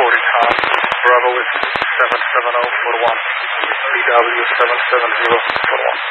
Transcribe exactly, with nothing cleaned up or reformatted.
forty, Tom. Bravo is seven seven zero four one. B W seven seven zero four one.